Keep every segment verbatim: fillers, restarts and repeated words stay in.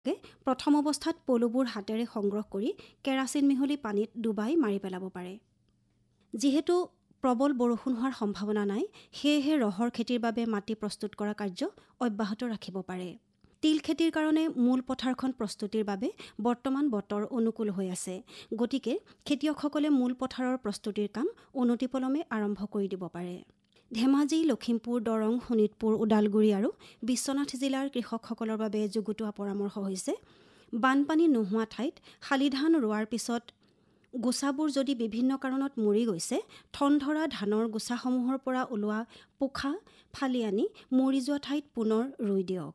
প্ৰথম অৱস্থাত পলুবোৰ হাতেৰে সংগ্ৰহ কৰি কেৰাচিন মিহলি পানীত ডুবাই মাৰি পেলাব পাৰে। যিহেতু প্ৰবল বৰষুণ হোৱাৰ সম্ভাৱনা নাই, সেয়েহে ৰহৰ খেতিৰ বাবে মাটি প্ৰস্তুত কৰা কাৰ্য অব্যাহত ৰাখিব পাৰে। তিল খেতিৰ কাৰণে মূল পথাৰখন প্ৰস্তুতিৰ বাবে বৰ্তমান বতৰ অনুকূল হৈ আছে। গতিকে খেতিয়কসকলে মূল পথাৰৰ প্ৰস্তুতিৰ কাম অনতিপলমে আৰম্ভ কৰি দিব পাৰে। ধেমাজি, লখিমপুৰ, দৰং, শোণিতপুৰ, ওদালগুৰি আৰু বিশ্বনাথ জিলাৰ কৃষকসকলৰ বাবে যুগুতোৱা পৰামৰ্শ হৈছে, বানপানী নোহোৱা ঠাইত শালি ধান ৰোৱাৰ পিছত গোচাবোৰ যদি বিভিন্ন কাৰণত মৰি গৈছে, ঠন ধৰা ধানৰ গোচাসমূহৰ পৰা ওলোৱা পোখা ফালি আনি মৰি যোৱা ঠাইত পুনৰ ৰুই দিয়ক।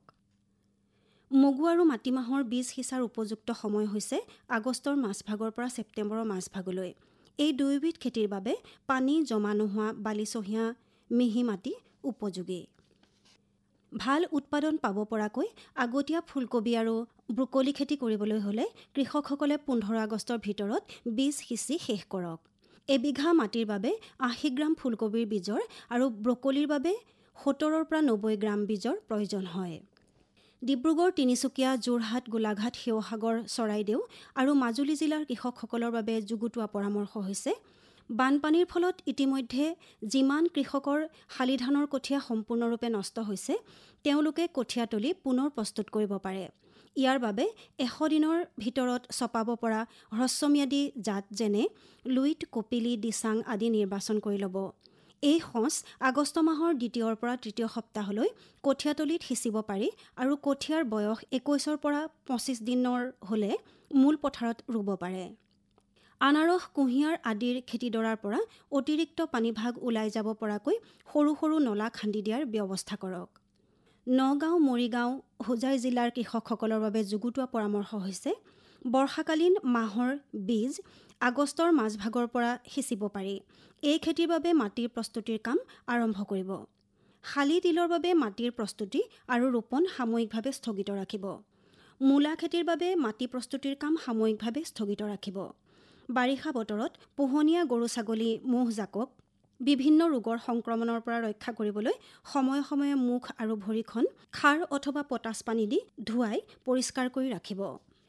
মগু আৰু মাটিমাহৰ বীজ সিঁচাৰ উপযুক্ত সময় হৈছে আগষ্টৰ মাজভাগৰ পৰা ছেপ্টেম্বৰৰ মাজভাগলৈ। এই দুয়োবিধ খেতিৰ বাবে পানী জমা নোহোৱা বালিচহীয়া মিহি মাটি উপযোগী। ভাল উৎপাদন পাব পৰাকৈ আগতীয়া ফুলকবি আৰু ব্ৰকলি খেতি কৰিবলৈ হ'লে কৃষকসকলে পোন্ধৰ আগষ্টৰ ভিতৰত বীজ সিঁচি শেষ কৰক। এবিঘা মাটিৰ বাবে আশী গ্ৰাম ফুলকবিৰ বীজৰ আৰু ব্ৰকলিৰ বাবে সত্তৰৰ পৰা নব্বৈ গ্ৰাম বীজৰ প্ৰয়োজন হয়। ডিব্ৰুগড়, তিনিচুকীয়া, যোৰহাট, গোলাঘাট, শিৱসাগৰ, চৰাইদেউ আৰু মাজুলী জিলাৰ কৃষকসকলৰ বাবে যুগুতোৱা পৰামৰ্শ হৈছে, বানপানীৰ ফলত ইতিমধ্যে যিমান কৃষকৰ শালি ধানৰ কঠীয়া সম্পূৰ্ণৰূপে নষ্ট হৈছে, তেওঁলোকে কঠীয়াতলি পুনৰ প্ৰস্তুত কৰিব পাৰে। ইয়াৰ বাবে এশ দিনৰ ভিতৰত চপাব পৰা হ্ৰস্বম্যাদী জাত যেনে লুইত, কপিলি, দিচাং আদি নিৰ্বাচন কৰি ল'ব। এই সঁচ আগষ্ট মাহৰ দ্বিতীয়ৰ পৰা তৃতীয় সপ্তাহলৈ কঠীয়াতলিত সিঁচিব পাৰি আৰু কঠীয়াৰ বয়স একৈছৰ পৰা পঁচিছ দিনৰ হ'লে মূল পথাৰত ৰুব পাৰে। আনাৰস, কুঁহিয়াৰ আদিৰ খেতিডৰাৰ পৰা অতিৰিক্ত পানীভাগ ওলাই যাব পৰাকৈ সৰু সৰু নলা খান্দি দিয়াৰ ব্যৱস্থা কৰক। নগাঁও, মৰিগাঁও, হোজাই জিলাৰ কৃষকসকলৰ বাবে যুগুতোৱা পৰামৰ্শ হৈছে, বৰ্ষাকালীন মাহৰ বীজ আগষ্টৰ মাজভাগৰ পৰা সিঁচিব পাৰি। এই খেতিৰ বাবে মাটিৰ প্ৰস্তুতিৰ কাম আৰম্ভ কৰিব। শালি তিলৰ বাবে মাটিৰ প্ৰস্তুতি আৰু ৰোপণ সাময়িকভাৱে স্থগিত ৰাখিব। মূলা খেতিৰ বাবে মাটি প্ৰস্তুতিৰ কাম সাময়িকভাৱে স্থগিত ৰাখিব। বাৰিষা বতৰত পোহনীয়া গৰু ছাগলী ম'হ জাকক বিভিন্ন ৰোগৰ সংক্ৰমণৰ পৰা ৰক্ষা কৰিবলৈ সময়ে সময়ে মুখ আৰু ভৰিখন খাৰ অথবা পটাছ পানী দি ধুৱাই পৰিষ্কাৰ কৰি ৰাখিব।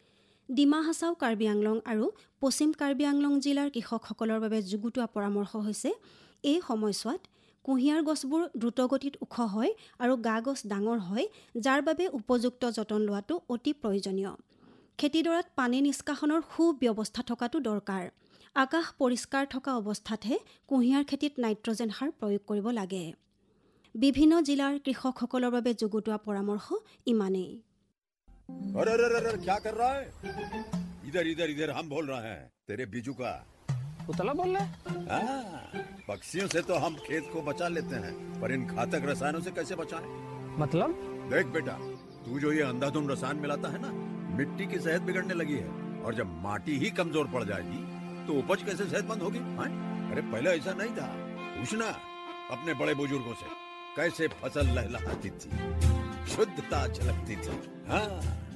ডিমা হাছাও, কাৰ্বি আংলং আৰু পশ্চিম কাৰ্বি আংলং জিলাৰ কৃষকসকলৰ বাবে যুগুতোৱা পৰামৰ্শ হৈছে, এই সময়ছোৱাত কুঁহিয়াৰ গছবোৰ দ্ৰুতগতিত ওখ হয় আৰু গা গছ ডাঙৰ হয়, যাৰ বাবে উপযুক্ত যতন লোৱাটো অতি প্ৰয়োজনীয়। খেতিডৰাত পানী নিষ্কাশনৰ সুব্যৱস্থা থকাটো দৰকাৰ। আকাশ পৰিষ্কাৰ থকা অৱস্থাতহে কুঁহিয়াৰ খেতিত নাইট্ৰজেন সাৰ প্ৰয়োগ কৰিব লাগে। বিভিন্ন জিলাৰ কৃষকসকলৰ বাবে যুগুতোৱা পৰামৰ্শ ইমানেই। अरे अरे अरे क्या कर रहा है? इधर इधर इधर हम बोल रहे हैं तेरे बीजू का। उतला बोल रहा है? हाँ, पक्षियों से तो हम खेत को बचा लेते हैं, पर इन घातक रसायनों से कैसे बचाएं? मतलब? देख बेटा, तू जो ये अंधाधुंध रसायन मिलाता है ना, मिट्टी की सेहत बिगड़ने लगी है। और जब माटी ही कमजोर पड़ जाएगी तो उपज कैसे सेहतमंद होगी? हाँ? अरे पहले ऐसा नहीं था। पूछना अपने बड़े बुजुर्गों से, कैसे फसल लहलहाती थी, शुद्धता झलकती थी। हाँ,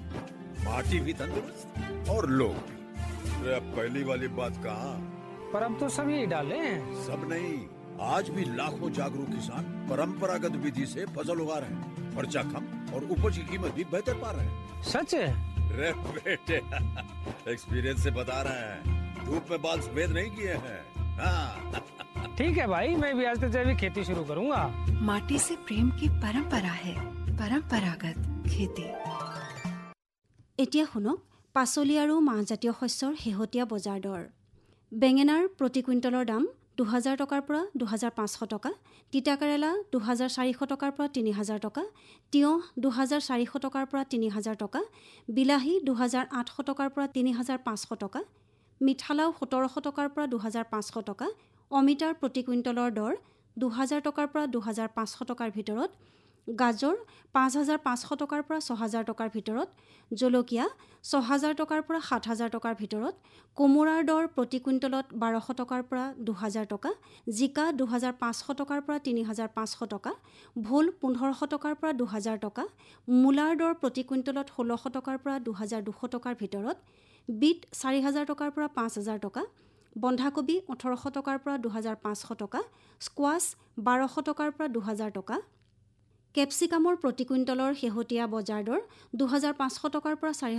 माटी भी तंदुरुस्त और लोग भी। अरे अब पहली वाली बात कहाँ? पर अब तो सब यही डाले हैं। सब नहीं, आज भी लाखों जागरूक किसान परंपरागत विधि से फसल उगा रहे हैं। खर्चा कम और उपज की कीमत भी बेहतर पा रहे हैं। सच है? रे बेटे, एक्सपीरियंस से बता रहे हैं, धूप में बाल सफेद नहीं किए हैं। हाँ। ठीक है भाई, मैं भी आज से जैविक खेती शुरू करूंगा। माटी से प्रेम की परंपरा है, परंपरागत खेती। এতিয়া শুনক পাচলি আৰু মাহজাতীয় শস্যৰ শেহতীয়া বজাৰ দৰ। বেঙেনাৰ প্ৰতি কুইণ্টলৰ দাম দুহাজাৰ টকাৰ পৰা দুহাজাৰ পাঁচশ টকা, তিতাকেৰেলা দুহাজাৰ চাৰিশ টকাৰ পৰা তিনি হাজাৰ টকা, তিয়ঁহ দুহাজাৰ চাৰিশ টকাৰ পৰা তিনি হাজাৰ টকা, বিলাহী দুহাজাৰ আঠশ টকাৰ পৰা তিনি হাজাৰ পাঁচশ টকা, মিঠালাও সোতৰশ টকাৰ পৰা দুহাজাৰ পাঁচশ টকা, অমিতাৰ প্ৰতি কুইণ্টলৰ দৰ দুহাজাৰ টকাৰ পৰা দুহাজাৰ পাঁচশ টকাৰ ভিতৰত, গাজৰ পাঁচ হাজাৰ পাঁচশ টকাৰ পৰা ছয় হাজাৰ টকাৰ ভিতৰত, জলকীয়া ছয় হাজাৰ টকাৰ পৰা সাত হাজাৰ টকাৰ ভিতৰত, কোমোৰাৰ দৰ প্ৰতি কুইণ্টলত বাৰশ টকাৰ পৰা দুহাজাৰ টকা, জিকা দুহাজাৰ পাঁচশ টকাৰ পৰা তিনি হাজাৰ পাঁচশ টকা, ভোল পোন্ধৰশ টকাৰ পৰা দুহাজাৰ টকা, মূলাৰ দৰ প্ৰতি কুইণ্টলত ষোল্লশ টকাৰ পৰা দুহাজাৰ দুশ টকাৰ ভিতৰত, বিট চাৰি হাজাৰ টকাৰ পৰা পাঁচ হাজাৰ টকা, বন্ধাকবি ওঠৰশ টকাৰ পৰা দুহাজাৰ পাঁচশ টকা, স্কোৱাছ বাৰশ টকাৰ পৰা দুহাজাৰ টকা, কেপচিকামৰ প্ৰতি কুইণ্টলৰ শেহতীয়া বজাৰ দৰ দুহাজাৰ পাঁচশ টকাৰ পৰা চাৰি